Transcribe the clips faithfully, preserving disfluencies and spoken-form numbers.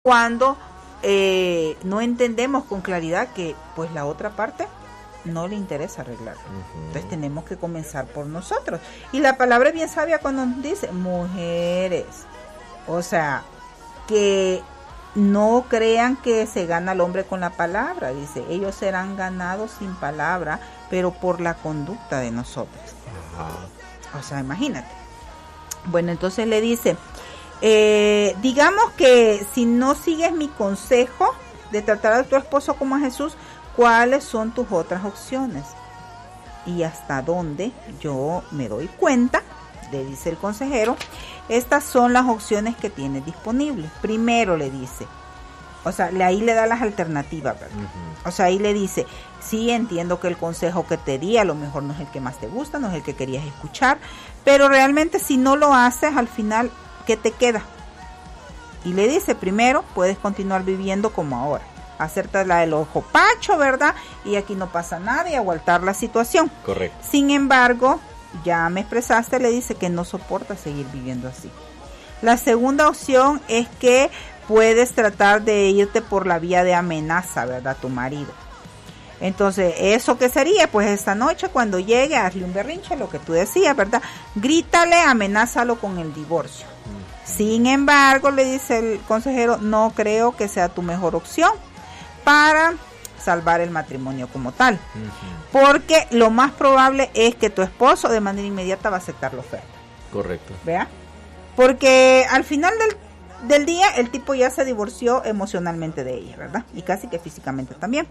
cuando eh, no entendemos con claridad que pues la otra parte no le interesa arreglar. Uh-huh. Entonces tenemos que comenzar por nosotros. Y la palabra es bien sabia cuando nos dice, mujeres, o sea, que no crean que se gana el hombre con la palabra, dice, ellos serán ganados sin palabra, pero por la conducta de nosotros. Uh-huh. O sea, imagínate. Bueno, entonces le dice, eh, digamos que si no sigues mi consejo de tratar a tu esposo como a Jesús, ¿cuáles son tus otras opciones? Y hasta dónde yo me doy cuenta, le dice el consejero, estas son las opciones que tienes disponibles. Primero le dice, o sea, ahí le da las alternativas, ¿verdad? Uh-huh. O sea, ahí le dice, sí, entiendo que el consejo que te di a lo mejor no es el que más te gusta, no es el que querías escuchar, pero realmente si no lo haces, al final, ¿qué te queda? Y le dice, primero, puedes continuar viviendo como ahora, hacerte la del ojo pacho, ¿verdad? Y aquí no pasa nada y aguantar la situación. Correcto. Sin embargo, ya me expresaste, le dice que no soporta seguir viviendo así. La segunda opción es que puedes tratar de irte por la vía de amenaza, ¿verdad? Tu marido. Entonces, ¿eso qué sería? Pues esta noche cuando llegue, hazle un berrinche, lo que tú decías, ¿verdad? Grítale, amenázalo con el divorcio. Uh-huh. Sin embargo, le dice el consejero, no creo que sea tu mejor opción para salvar el matrimonio como tal. Uh-huh. Porque lo más probable es que tu esposo de manera inmediata va a aceptar la oferta. Correcto. ¿Vea? Porque al final del, del día el tipo ya se divorció emocionalmente de ella, ¿verdad? Y casi que físicamente también.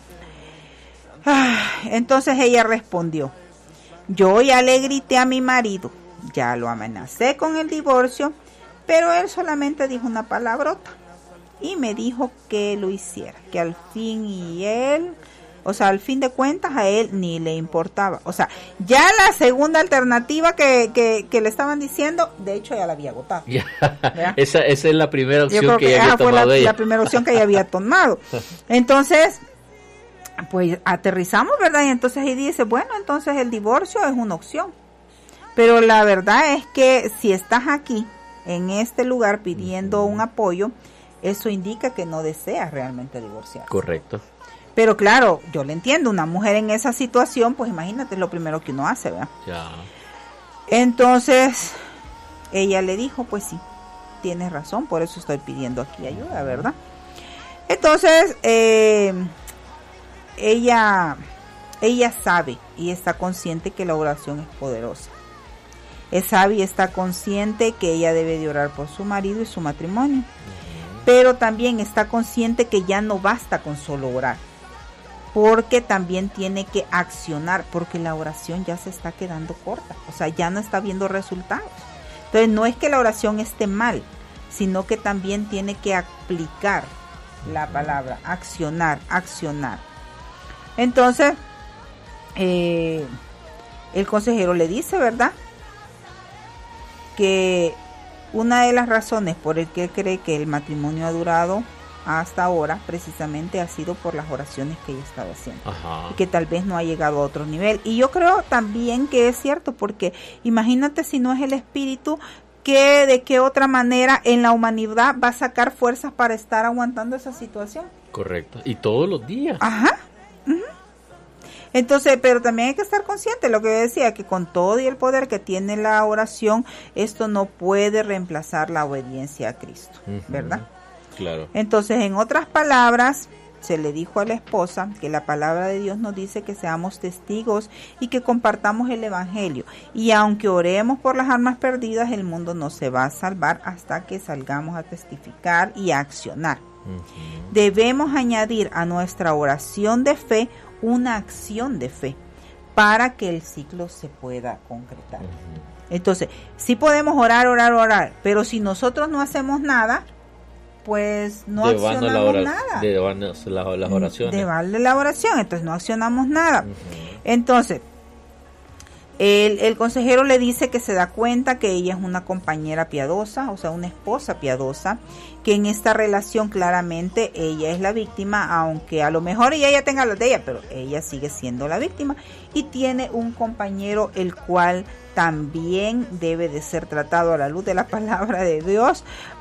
Ah, entonces ella respondió, yo ya le grité a mi marido, ya lo amenacé con el divorcio, pero él solamente dijo una palabrota y me dijo que lo hiciera, que al fin y él, o sea, al fin de cuentas a él ni le importaba. O sea, ya la segunda alternativa que, que, que le estaban diciendo, de hecho ya la había agotado. Ya. esa, esa es la primera opción que, que ella había fue tomado la, ella. la primera opción que ella había tomado. Entonces, pues aterrizamos, ¿verdad? Y entonces ahí dice, bueno, entonces el divorcio es una opción. Pero la verdad es que si estás aquí, en este lugar, pidiendo un apoyo, eso indica que no deseas realmente divorciar. Correcto. Pero claro, yo le entiendo, una mujer en esa situación, pues imagínate, es lo primero que uno hace, ¿verdad? Ya. Entonces, ella le dijo, pues sí, tienes razón, por eso estoy pidiendo aquí ayuda, ¿verdad? Entonces, eh, ella, ella sabe y está consciente que la oración es poderosa. Es sabia y está consciente que ella debe de orar por su marido y su matrimonio. Uh-huh. Pero también está consciente que ya no basta con solo orar, porque también tiene que accionar, porque la oración ya se está quedando corta, o sea, ya no está viendo resultados. Entonces no es que la oración esté mal, sino que también tiene que aplicar la palabra, accionar, accionar. Entonces, eh, el consejero le dice, ¿verdad?, que una de las razones por el que cree que el matrimonio ha durado hasta ahora precisamente ha sido por las oraciones que ella estaba haciendo. Ajá. Y que tal vez no ha llegado a otro nivel. Y yo creo también que es cierto, porque imagínate si no es el espíritu, que de qué otra manera en la humanidad va a sacar fuerzas para estar aguantando esa situación. Correcto. Y todos los días. Ajá. Uh-huh. Entonces, pero también hay que estar consciente, lo que decía, que con todo y el poder que tiene la oración, esto no puede reemplazar la obediencia a Cristo, uh-huh. ¿verdad? Claro. Entonces, en otras palabras, se le dijo a la esposa que la palabra de Dios nos dice que seamos testigos y que compartamos el evangelio. Y aunque oremos por las almas perdidas, el mundo no se va a salvar hasta que salgamos a testificar y a accionar. Uh-huh. Debemos añadir a nuestra oración de fe una acción de fe para que el ciclo se pueda concretar. Uh-huh. Entonces, sí podemos orar, orar, orar, pero si nosotros no hacemos nada, pues no de accionamos la ora- nada. De van la, las oraciones. De vale la oración, entonces no accionamos nada. Uh-huh. Entonces, el, el consejero le dice que se da cuenta que ella es una compañera piadosa, o sea, una esposa piadosa, que en esta relación claramente ella es la víctima, aunque a lo mejor ella ya tenga las de ella, pero ella sigue siendo la víctima, y tiene un compañero el cual también debe de ser tratado a la luz de la palabra de Dios,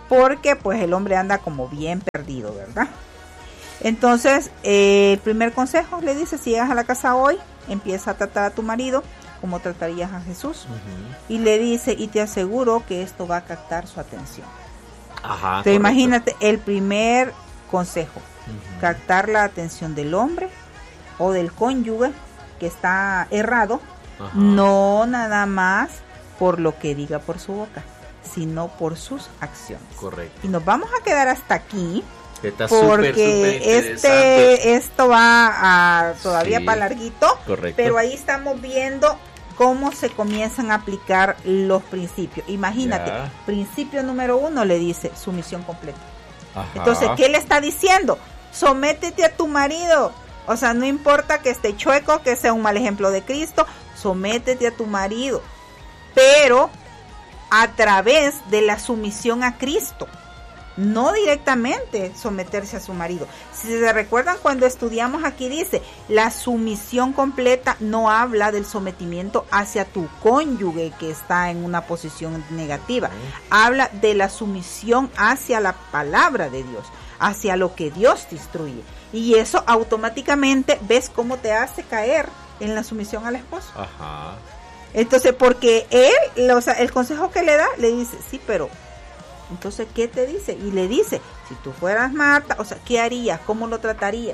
porque pues el hombre anda como bien perdido, ¿verdad? Entonces, eh, el primer consejo le dice, si llegas a la casa hoy, empieza a tratar a tu marido como tratarías a Jesús. Uh-huh. Y le dice, y te aseguro que esto va a captar su atención. Ajá. Entonces, imagínate, el primer consejo, uh-huh. captar la atención del hombre o del cónyuge que está errado, ajá. no nada más por lo que diga por su boca, sino por sus acciones. Correcto. Y nos vamos a quedar hasta aquí. Está porque súper, súper este esto va a todavía sí, para larguito, correcto. Pero ahí estamos viendo cómo se comienzan a aplicar los principios. Imagínate, ya. Principio número uno le dice sumisión completa. Ajá. Entonces, ¿qué le está diciendo? Sométete a tu marido. O sea, no importa que esté chueco, que sea un mal ejemplo de Cristo, sométete a tu marido, pero a través de la sumisión a Cristo. No directamente someterse a su marido. Si se recuerdan cuando estudiamos aquí dice, la sumisión completa no habla del sometimiento hacia tu cónyuge que está en una posición negativa. Habla de la sumisión hacia la palabra de Dios, hacia lo que Dios te instruye. Y eso automáticamente ves cómo te hace caer en la sumisión al esposo. Ajá. Entonces, porque él, o sea, el consejo que le da, le dice, sí, pero... Entonces, ¿qué te dice? Y le dice, si tú fueras Marta, o sea, ¿qué harías? ¿Cómo lo tratarías?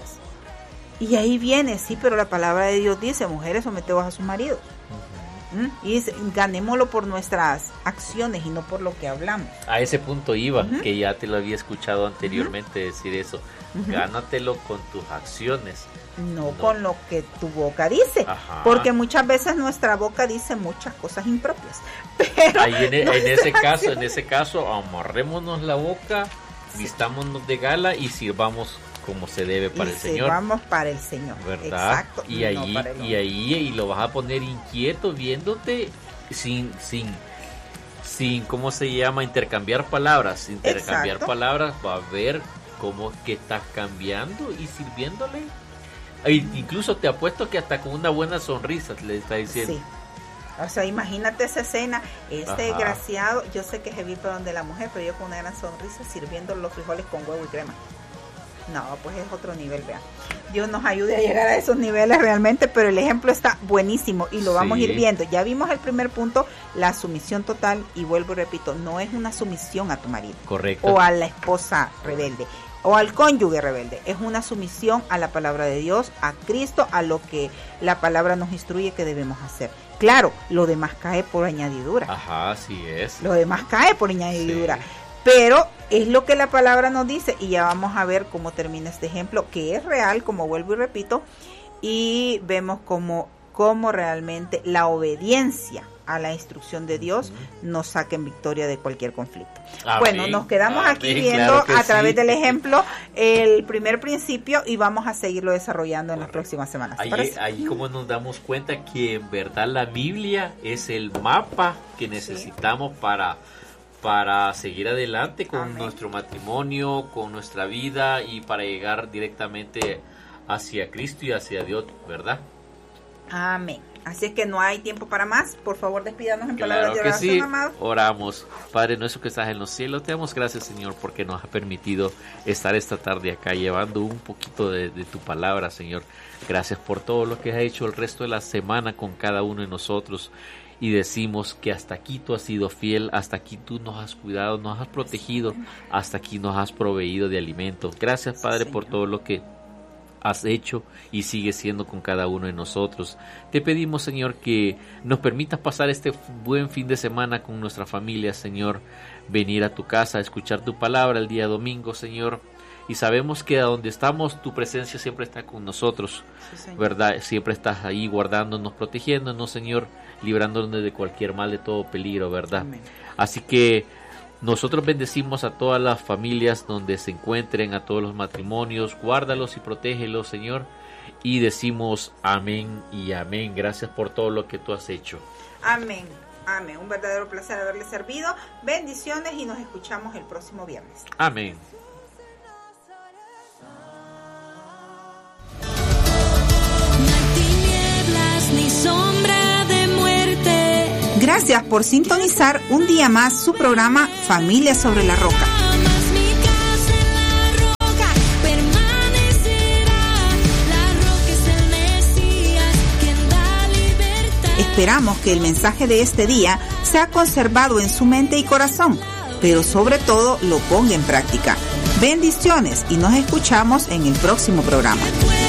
Y ahí viene, sí, pero la palabra de Dios dice, mujeres, someteos a sus maridos. Uh-huh. ¿Mm? Y dice, ganémoslo por nuestras acciones y no por lo que hablamos. A ese punto iba, uh-huh. que ya te lo había escuchado anteriormente uh-huh. decir eso. Uh-huh. Gánatelo con tus acciones. No, no con lo que tu boca dice. Ajá. Porque muchas veces nuestra boca dice muchas cosas impropias. Pero ahí en, en ese caso, en ese caso, amarrémonos la boca, sí. vistámonos de gala y sirvamos como se debe para y el Señor. Sirvamos para el Señor. ¿Verdad? Exacto. Y ahí, no y ahí, y lo vas a poner inquieto viéndote sin, sin, sin, ¿cómo se llama? Intercambiar palabras. Intercambiar Exacto. palabras, va a ver cómo que estás cambiando y sirviéndole. Incluso te apuesto que hasta con una buena sonrisa le está diciendo. Sí. O sea, imagínate esa escena, este Ajá. desgraciado, yo sé que es heavy para donde la mujer, pero yo con una gran sonrisa sirviendo los frijoles con huevo y crema. No, pues es otro nivel, vean. Dios nos ayude a llegar a esos niveles realmente, pero el ejemplo está buenísimo y lo vamos sí. a ir viendo. Ya vimos el primer punto, la sumisión total, y vuelvo y repito, no es una sumisión a tu marido. Correcto. O a la esposa rebelde. O al cónyuge rebelde, es una sumisión a la palabra de Dios, a Cristo, a lo que la palabra nos instruye que debemos hacer. Claro, lo demás cae por añadidura. Ajá, así es. Lo demás cae por añadidura. Sí. Pero es lo que la palabra nos dice y ya vamos a ver cómo termina este ejemplo, que es real, como vuelvo y repito, y vemos cómo, cómo realmente la obediencia a la instrucción de Dios nos saca en victoria de cualquier conflicto. Amén. Bueno, nos quedamos Amén. aquí viendo claro a través sí. del ejemplo el primer principio y vamos a seguirlo desarrollando en Correcto. las próximas semanas. Ahí, ahí como nos damos cuenta que en verdad la Biblia es el mapa que necesitamos sí. para, para seguir adelante con Amén. nuestro matrimonio, con nuestra vida y para llegar directamente hacia Cristo y hacia Dios, ¿verdad? Amén. Así es que no hay tiempo para más. Por favor, despídanos en claro palabras de oración, sí. amado. Oramos. Padre nuestro que estás en los cielos, te damos gracias, Señor, porque nos ha permitido estar esta tarde acá llevando un poquito de, de tu palabra, Señor. Gracias por todo lo que has hecho el resto de la semana con cada uno de nosotros. Y decimos que hasta aquí tú has sido fiel, hasta aquí tú nos has cuidado, nos has protegido, hasta aquí nos has proveído de alimento. Gracias, Padre, por todo lo que has hecho y sigue siendo con cada uno de nosotros. Te pedimos, Señor, que nos permitas pasar este buen fin de semana con nuestra familia, Señor, venir a tu casa a escuchar tu palabra el día domingo, Señor, y sabemos que a donde estamos tu presencia siempre está con nosotros, sí, ¿verdad? Siempre estás ahí guardándonos, protegiéndonos, Señor, librándonos de cualquier mal, de todo peligro, ¿verdad? Amén. Así que nosotros bendecimos a todas las familias donde se encuentren, a todos los matrimonios, guárdalos y protégelos, Señor, y decimos amén y amén. Gracias por todo lo que tú has hecho. Amén, amén. Un verdadero placer haberle servido. Bendiciones y nos escuchamos el próximo viernes. Amén. Ni sombra de muerte. Gracias por sintonizar un día más su programa Familia sobre la Roca. Esperamos que el mensaje de este día sea conservado en su mente y corazón, pero sobre todo lo ponga en práctica. Bendiciones y nos escuchamos en el próximo programa.